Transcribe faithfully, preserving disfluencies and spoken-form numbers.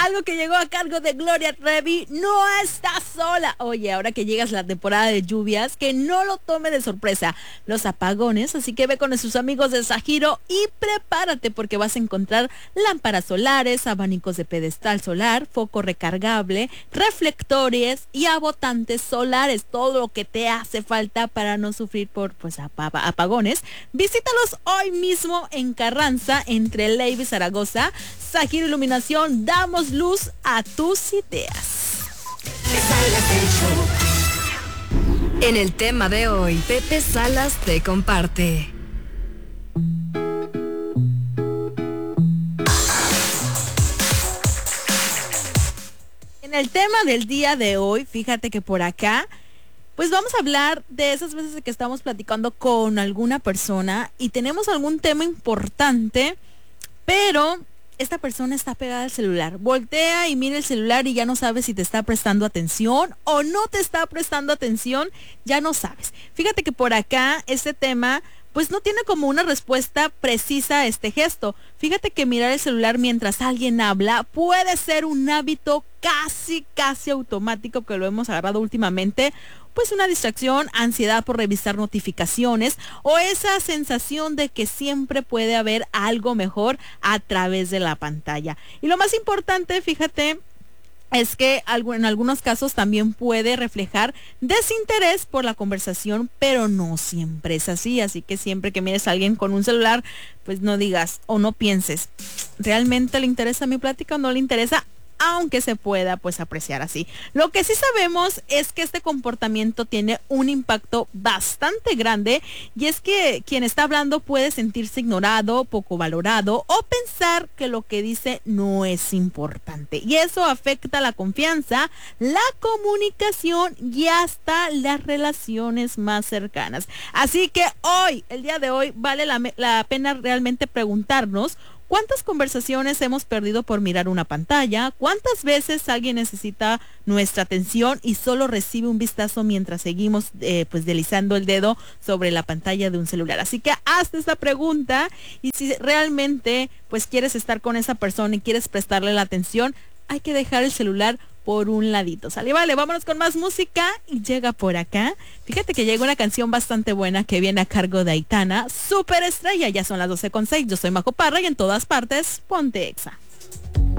Algo que llegó a cargo de Gloria Trevi, no está sola. Oye, ahora que llegas la temporada de lluvias, que no lo tome de sorpresa los apagones, así que ve con sus amigos de Sajiro y prepárate porque vas a encontrar lámparas solares, abanicos de pedestal solar, foco recargable, reflectores y abotantes solares, todo lo que te hace falta para no sufrir por pues ap- apagones. Visítalos hoy mismo en Carranza, entre Leiva y Zaragoza. Sajiro Iluminación, damos luz a tus ideas. En el tema de hoy, Pepe Salas te comparte. En el tema del día de hoy, fíjate que por acá, pues vamos a hablar de esas veces que estamos platicando con alguna persona y tenemos algún tema importante, pero esta persona está pegada al celular. Voltea y mira el celular y ya no sabes si te está prestando atención o no te está prestando atención, ya no sabes. Fíjate que por acá este tema pues no tiene como una respuesta precisa a este gesto. Fíjate que mirar el celular mientras alguien habla puede ser un hábito casi, casi automático que lo hemos agarrado últimamente. Pues una distracción, ansiedad por revisar notificaciones o esa sensación de que siempre puede haber algo mejor a través de la pantalla. Y lo más importante, fíjate, es que en algunos casos también puede reflejar desinterés por la conversación, pero no siempre es así. Así que siempre que mires a alguien con un celular, pues no digas o no pienses, ¿realmente le interesa mi plática o no le interesa? Aunque se pueda pues apreciar así. Lo que sí sabemos es que este comportamiento tiene un impacto bastante grande y es que quien está hablando puede sentirse ignorado, poco valorado o pensar que lo que dice no es importante. Y eso afecta la confianza, la comunicación y hasta las relaciones más cercanas. Así que hoy, el día de hoy, vale la, la pena realmente preguntarnos: ¿cuántas conversaciones hemos perdido por mirar una pantalla? ¿Cuántas veces alguien necesita nuestra atención y solo recibe un vistazo mientras seguimos eh, pues deslizando el dedo sobre la pantalla de un celular? Así que hazte esta pregunta y si realmente pues quieres estar con esa persona y quieres prestarle la atención, hay que dejar el celular por un ladito. Sale, vale, vámonos con más música y llega por acá. Fíjate que llega una canción bastante buena que viene a cargo de Aitana, Super Estrella. Ya son las doce con seis. Yo soy Majo Parra y en todas partes, ponte Exa.